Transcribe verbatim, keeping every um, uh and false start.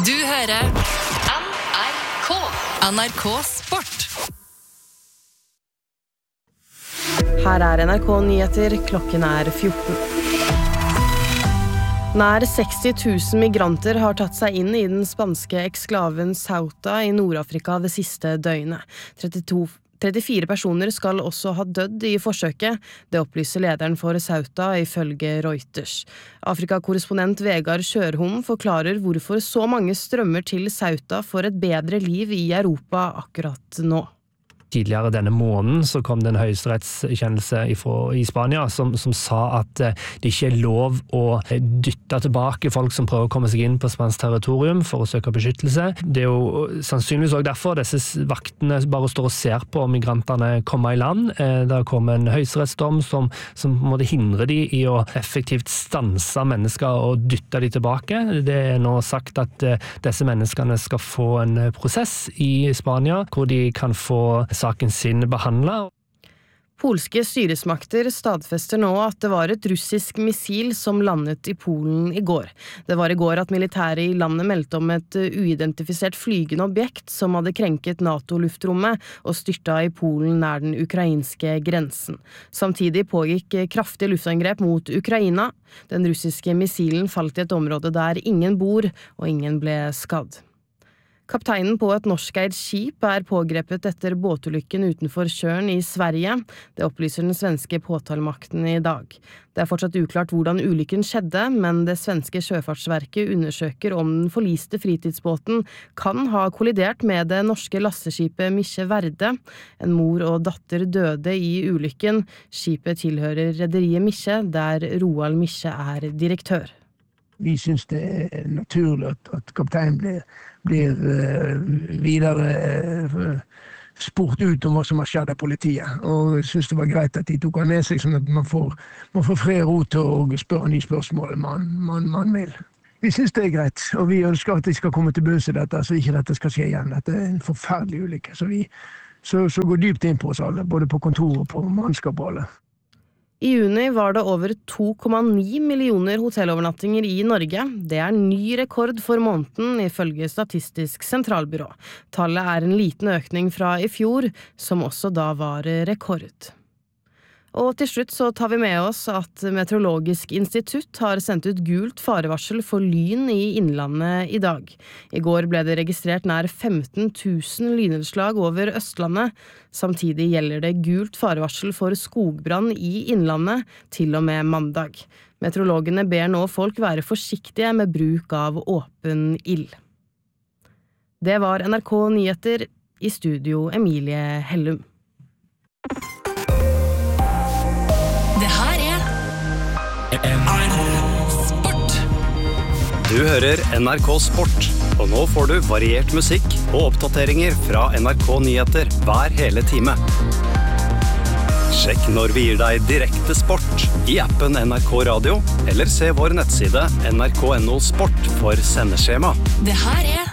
Du hører N R K. N R K Sport. Her er N R K Nyheter, klokken er fjorten. Nær seksti tusen migranter har tatt seg inn i den spanske eksklaven Ceuta i Nord-Afrika det siste døgnet. trettito trettifire personer skal også ha dødd i forsøket, det opplyser lederen for Ceuta ifølge Reuters. Afrika-korrespondent Vegard Kjørholm forklarer hvorfor så mange strømmer til Ceuta for et bedre liv i Europa akkurat nå. Tidligere denne måneden så kom det en høyesterettskjennelse i Spania som, som sa at det ikke er lov å dytte tilbake folk som prøver å komme seg inn på spansk territorium for å søke beskyttelse. Det er jo sannsynligvis også derfor disse vaktene bare står og ser på om migrantene kommer i land. Det kommer en høyesterettsdom som, som måtte hindre de i å effektivt stanse mennesker og dytte de tilbake. Det er nå sagt at disse menneskene skal få en prosess i Spania hvor de kan få saken sin behandlet. Polske styresmakter stadfester nå at det var et russisk missil som landet i Polen i går. Det var i går at militæret i landet meldte om et uidentifisert flygende objekt som hadde krenket NATO-luftrommet og styrta i Polen nær den ukrainske grensen. Samtidig pågikk kraftige luftangrep mot Ukraina. Den russiske missilen falt i et område der ingen bor og ingen ble skadd. Kapteinen på et norskeid skip er pågrepet etter båtulykken utenfor Tjørn i Sverige. Det opplyser den svenske påtalemakten i dag. Det er fortsatt uklart hvordan ulykken skjedde, men det svenske sjøfartsverket undersøker om den forliste fritidsbåten kan ha kollidert med det norske lasteskipet Misje Verde. En mor og datter døde i ulykken. Skipet tilhører rederiet Misje, der Roald Misje er direktør. Vi synes det er naturlig at, at kapteinen blir, blir uh, videre uh, spurt ut om hva som har skjedd av politiet. Og jeg synes det var greit at de tok han med seg, sånn at man får, man får fred ro til å spørre de spørsmålene man, man, man vil. Vi synes det er greit, og vi ønsker at de skal komme til bunns i dette, så ikke dette skal skje igjen. Dette er en forferdelig ulykke, så vi så, så går dypt inn på oss alle, både på kontor og på mannskap og alle. I juni var det over to komma ni millioner hotellovernattinger i Norge. Det er ny rekord for måneden ifølge Statistisk sentralbyrå. Tallet er en liten økning fra i fjor, som også da var rekord. Og til slutt så tar vi med oss at Meteorologisk institutt har sendt ut gult farevarsel for lyn i innlandet i dag. I går ble det registrert nær femten tusen lynnedslag over Østlandet. Samtidig gjelder det gult farevarsel for skogbrann i innlandet til og med mandag. Meteorologene ber nå folk være forsiktige med bruk av åpen ild. Det var N R K Nyheter, i studio Emilie Hellum. N R K Sport. Du hører N R K Sport, og nå får du variert musikk og oppdateringer fra N R K Nyheter hver hele time. Sjekk når vi gir deg direkte sport i appen N R K Radio, eller se vår nettside N R K punktum N O Sport for sendeskjema. Det her er